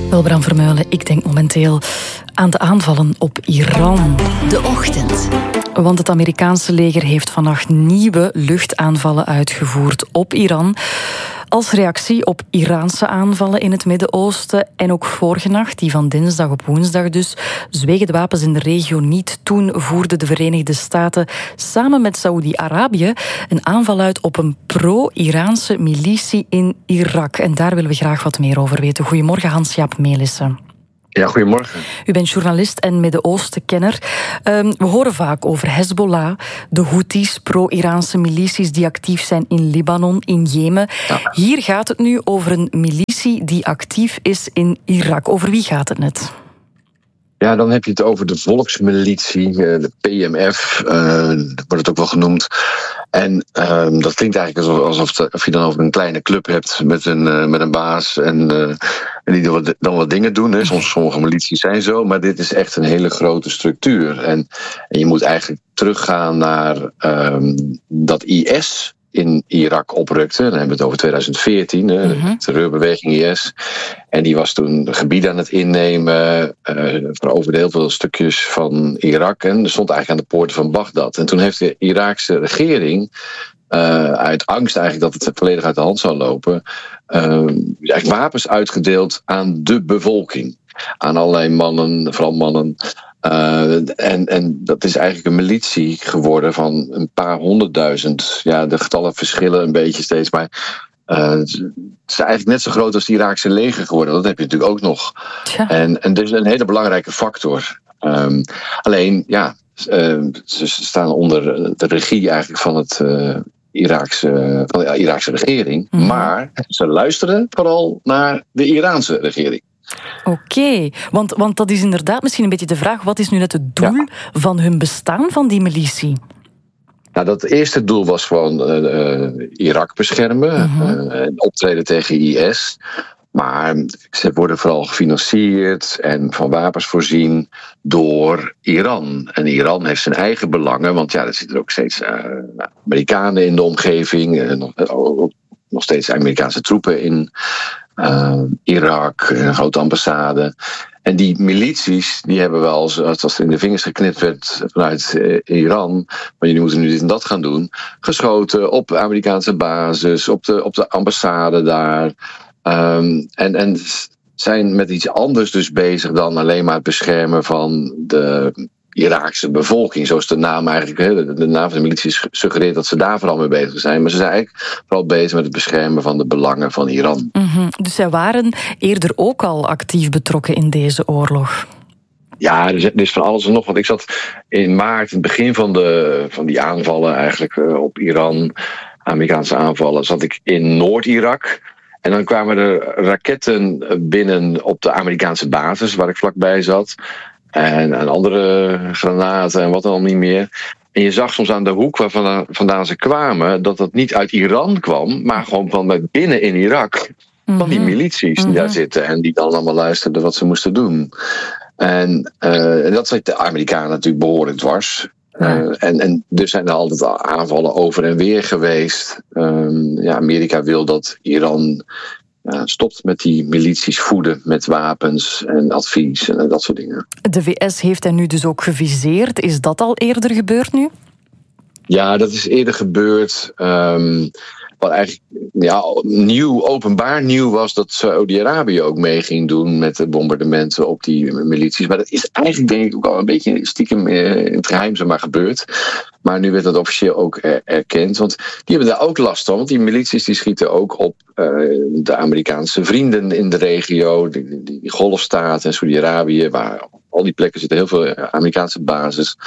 Wel, Bram Vermeulen, ik denk momenteel aan de aanvallen op Iran. De Ochtend. Want het Amerikaanse leger heeft vannacht nieuwe luchtaanvallen uitgevoerd op Iran. Als reactie op Iraanse aanvallen in het Midden-Oosten. En ook vorige nacht, die van dinsdag op woensdag dus, zwegen de wapens in de regio niet. Toen voerden de Verenigde Staten samen met Saoedi-Arabië een aanval uit op een pro-Iraanse militie in Irak. En daar willen we graag wat meer over weten. Goedemorgen, Hans-Jaap Melissen. Ja, goedemorgen. U bent journalist en Midden-Oosten-kenner. We horen vaak over Hezbollah, de Houthis, pro-Iraanse milities die actief zijn in Libanon, in Jemen. Ja. Hier gaat het nu over een militie die actief is in Irak. Over wie gaat het net? Ja, dan heb je het over de volksmilitie, de PMF, wordt het ook wel genoemd. En dat klinkt eigenlijk alsof je dan over een kleine club hebt met een baas en die dan wat dingen doen. Hè. Sommige milities zijn zo, maar dit is echt een hele grote structuur. En je moet eigenlijk teruggaan naar dat IS in Irak oprukte. Dan hebben we het over 2014, de terreurbeweging IS. En die was toen gebieden aan het innemen, veroverde heel veel stukjes van Irak en stond eigenlijk aan de poorten van Bagdad. En toen heeft de Iraakse regering, uit angst eigenlijk dat het volledig uit de hand zou lopen, eigenlijk wapens uitgedeeld aan de bevolking. Aan allerlei mannen, vooral mannen. En dat is eigenlijk een militie geworden van een paar 100.000. Ja, de getallen verschillen een beetje steeds, maar het is eigenlijk net zo groot als het Iraakse leger geworden. Dat heb je natuurlijk ook nog. Ja. En dus een hele belangrijke factor. Alleen, ja, ze staan onder de regie eigenlijk van de Iraakse regering. Maar ze luisteren vooral naar de Iraanse regering. Oké, want dat is inderdaad misschien een beetje de vraag. Wat is nu net het doel van hun bestaan, van die militie? Nou, dat eerste doel was gewoon Irak beschermen. Optreden tegen IS. Maar ze worden vooral gefinancierd en van wapens voorzien door Iran. En Iran heeft zijn eigen belangen, want ja, er zitten ook steeds Amerikanen in de omgeving. Nog steeds Amerikaanse troepen in Irak, een grote ambassade. En die milities, die hebben wel, als er in de vingers geknipt werd vanuit Iran, maar jullie moeten nu dit en dat gaan doen, geschoten op de Amerikaanse basis, op de ambassade daar. En zijn met iets anders dus bezig dan alleen maar het beschermen van de Iraakse bevolking. Zoals de naam eigenlijk, de naam van de militie suggereert dat ze daar vooral mee bezig zijn. Maar ze zijn eigenlijk vooral bezig met het beschermen van de belangen van Iran. Dus zij waren eerder ook al actief betrokken in deze oorlog? Ja, er is van alles en nog. Want ik zat in maart, in het begin van die aanvallen eigenlijk op Iran, Amerikaanse aanvallen, zat ik in Noord-Irak. En dan kwamen er raketten binnen op de Amerikaanse basis, waar ik vlakbij zat. En andere granaten en wat dan niet meer. En je zag soms aan de hoek waar vandaan ze kwamen, dat niet uit Iran kwam, maar gewoon van binnen in Irak. Van die milities die daar zitten en die dan allemaal luisterden wat ze moesten doen. En dat zit de Amerikanen natuurlijk behoorlijk dwars. En dus zijn er altijd aanvallen over en weer geweest. Amerika wil dat Iran stopt met die milities voeden met wapens en advies en dat soort dingen. De VS heeft hen nu dus ook geviseerd. Is dat al eerder gebeurd nu? Ja, dat is eerder gebeurd. Wat eigenlijk openbaar nieuw was dat Saoedi-Arabië ook mee ging doen met de bombardementen op die milities. Maar dat is eigenlijk denk ik ook al een beetje stiekem in het geheim zomaar gebeurd. Maar nu werd dat officieel ook erkend. Want die hebben daar ook last van. Want die milities die schieten ook op de Amerikaanse vrienden in de regio. Die golfstaten en Saudi-Arabië. Waar al die plekken zitten heel veel Amerikaanse bases.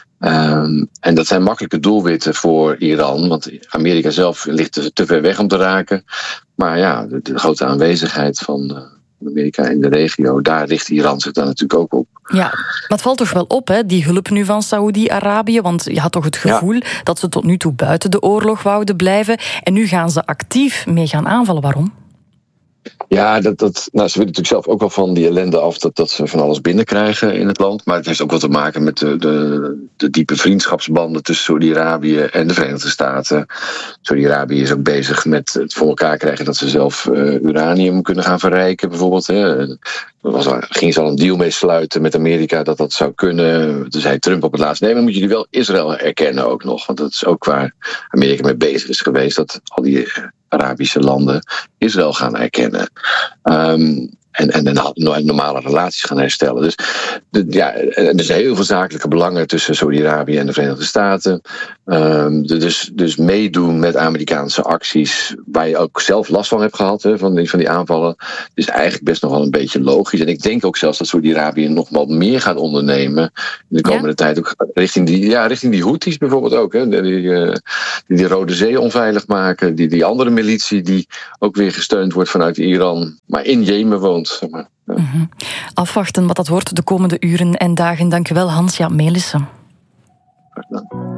En dat zijn makkelijke doelwitten voor Iran. Want Amerika zelf ligt te ver weg om te raken. Maar ja, de grote aanwezigheid van Amerika in de regio, daar richt Iran zich dan natuurlijk ook op. Ja, maar het valt toch wel op, hè, die hulp nu van Saoedi-Arabië. Want je had toch het gevoel dat ze tot nu toe buiten de oorlog wouden blijven. En nu gaan ze actief mee gaan aanvallen. Waarom? Ja, ze willen natuurlijk zelf ook wel van die ellende af dat ze van alles binnenkrijgen in het land. Maar het heeft ook wel te maken met de diepe vriendschapsbanden tussen Saudi-Arabië en de Verenigde Staten. Saudi-Arabië is ook bezig met het voor elkaar krijgen dat ze zelf uranium kunnen gaan verrijken, bijvoorbeeld. Gingen ze al een deal mee sluiten met Amerika dat zou kunnen. Toen zei Trump op het laatst: nee, maar moet jullie wel Israël erkennen ook nog. Want dat is ook waar Amerika mee bezig is geweest. Dat al die Arabische landen Israël gaan erkennen. En normale relaties gaan herstellen. Dus er zijn heel veel zakelijke belangen tussen Saudi-Arabië en de Verenigde Staten. Dus meedoen met Amerikaanse acties waar je ook zelf last van hebt gehad, van die aanvallen, is eigenlijk best nog wel een beetje logisch. En ik denk ook zelfs dat Saudi-Arabië nog wel meer gaat ondernemen in de komende tijd. Ook richting die Houthis bijvoorbeeld ook. Die Rode Zee onveilig maken. Die andere militie die ook weer gesteund wordt vanuit Iran, maar in Jemen woont. Zeg maar. Ja. Mm-hmm. Afwachten wat dat wordt de komende uren en dagen. Dank u wel, Hans-Jaap Melissen.